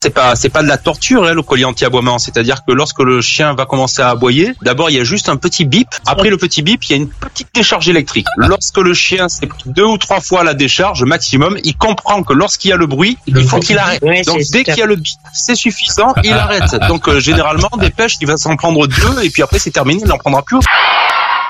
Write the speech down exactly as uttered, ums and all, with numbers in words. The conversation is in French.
c'est pas c'est pas de la torture hein, le collier anti-aboiement, c'est-à-dire que lorsque le chien va commencer à aboyer, d'abord il y a juste un petit bip, après le petit bip, il y a une petite décharge électrique. Lorsque le chien s'est pris deux ou trois fois la décharge maximum, il comprend que lorsqu'il y a le bruit, il faut qu'il arrête. Ouais, Donc c'est dès qu'il y a le bip, c'est suffisant, il arrête. Donc euh, généralement des pêches, il va s'en prendre deux et puis après c'est terminé, il n'en prendra plus.